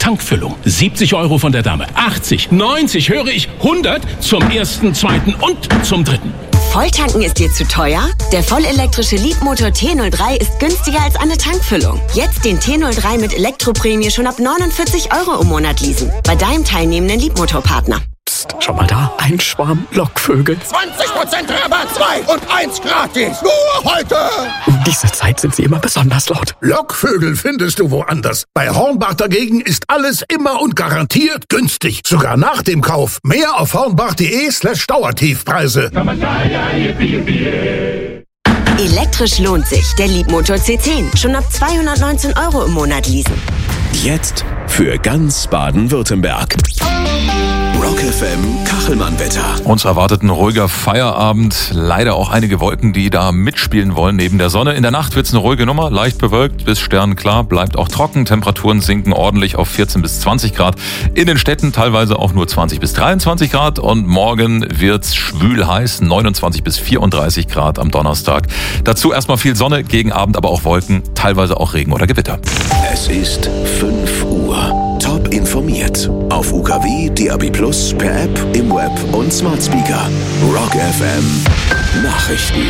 Tankfüllung. 70 € von der Dame, 80, 90, höre ich, 100 zum ersten, zweiten und zum dritten. Volltanken ist dir zu teuer? Der vollelektrische Leapmotor T03 ist günstiger als eine Tankfüllung. Jetzt den T03 mit Elektroprämie schon ab 49 € im Monat leasen. Bei deinem teilnehmenden Leapmotor-Partner. Psst, schau mal da, ein Schwarm Lockvögel. 20% Rabatt, 2 und 1 gratis. Nur heute. Um diese Zeit sind sie immer besonders laut. Lockvögel findest du woanders. Bei Hornbach dagegen ist alles immer und garantiert günstig. Sogar nach dem Kauf. Mehr auf hornbach.de/Dauertiefpreise. Elektrisch lohnt sich. Der Leapmotor C10. Schon ab 219 € im Monat leasen. Jetzt für ganz Baden-Württemberg. Rock FM Kachelmann-Wetter. Uns erwartet ein ruhiger Feierabend. Leider auch einige Wolken, die da mitspielen wollen neben der Sonne. In der Nacht wird's eine ruhige Nummer, leicht bewölkt bis sternenklar, bleibt auch trocken. Temperaturen sinken ordentlich auf 14 bis 20 Grad. In den Städten teilweise auch nur 20 bis 23 Grad. Und morgen wird's schwül heiß, 29 bis 34 Grad am Donnerstag. Dazu erstmal viel Sonne, gegen Abend aber auch Wolken, teilweise auch Regen oder Gewitter. Es ist 5 Uhr. Top informiert. Auf UKW, DAB+, per App, im Web und Smart Speaker. Rock FM Nachrichten.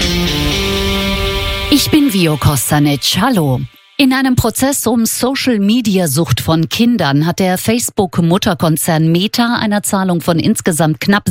Ich bin Vio Kostanic. Hallo. In einem Prozess um Social-Media-Sucht von Kindern hat der Facebook-Mutterkonzern Meta einer Zahlung von insgesamt knapp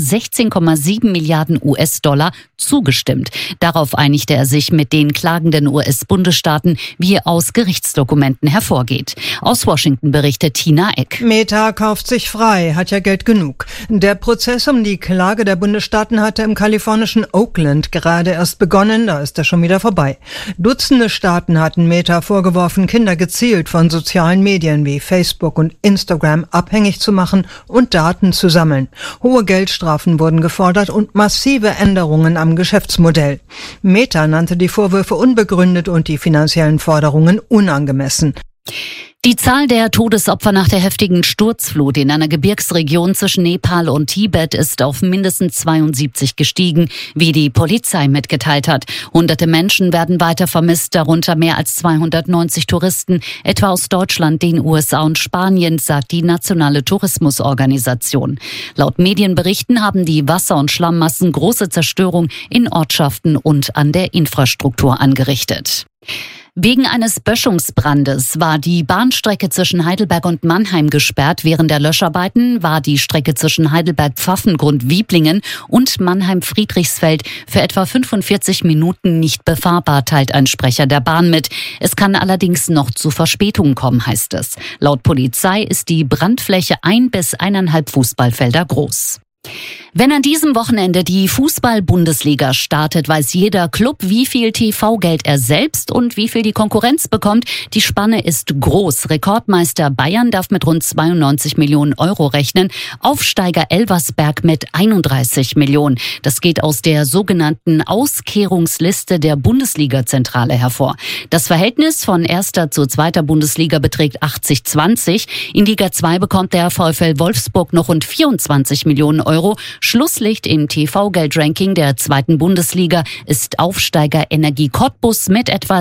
16,7 Milliarden US-Dollar zugestimmt. Darauf einigte er sich mit den klagenden US-Bundesstaaten, wie aus Gerichtsdokumenten hervorgeht. Aus Washington berichtet Tina Eck. Meta kauft sich frei, hat ja Geld genug. Der Prozess um die Klage der Bundesstaaten hatte im kalifornischen Oakland gerade erst begonnen, da ist er schon wieder vorbei. Dutzende Staaten hatten Meta vorgeworfen, Kinder gezielt von sozialen Medien wie Facebook und Instagram abhängig zu machen und Daten zu sammeln. Hohe Geldstrafen wurden gefordert und massive Änderungen am Geschäftsmodell. Meta nannte die Vorwürfe unbegründet und die finanziellen Forderungen unangemessen. Die Zahl der Todesopfer nach der heftigen Sturzflut in einer Gebirgsregion zwischen Nepal und Tibet ist auf mindestens 72 gestiegen, wie die Polizei mitgeteilt hat. Hunderte Menschen werden weiter vermisst, darunter mehr als 290 Touristen, etwa aus Deutschland, den USA und Spanien, sagt die Nationale Tourismusorganisation. Laut Medienberichten haben die Wasser- und Schlammmassen große Zerstörung in Ortschaften und an der Infrastruktur angerichtet. Wegen eines Böschungsbrandes war die Bahnstrecke zwischen Heidelberg und Mannheim gesperrt. Während der Löscharbeiten war die Strecke zwischen Heidelberg-Pfaffengrund-Wieblingen und Mannheim-Friedrichsfeld für etwa 45 Minuten nicht befahrbar, teilt ein Sprecher der Bahn mit. Es kann allerdings noch zu Verspätungen kommen, heißt es. Laut Polizei ist die Brandfläche 1 bis 1,5 Fußballfelder groß. Wenn an diesem Wochenende die Fußball-Bundesliga startet, weiß jeder Club, wie viel TV-Geld er selbst und wie viel die Konkurrenz bekommt. Die Spanne ist groß. Rekordmeister Bayern darf mit rund 92 Millionen Euro rechnen. Aufsteiger Elversberg mit 31 Millionen. Das geht aus der sogenannten Auskehrungsliste der Bundesliga-Zentrale hervor. Das Verhältnis von 1. zu 2. Bundesliga beträgt 80-20. In Liga 2 bekommt der VfL Wolfsburg noch rund 24 Millionen Euro. Schlusslicht im TV-Geld-Ranking der 2. Bundesliga ist Aufsteiger Energie Cottbus mit etwa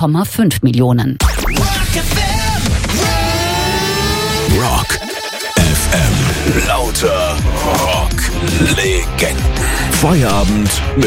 7,5 Millionen. Rock FM. Lauter Rock-Legenden. Feierabend mit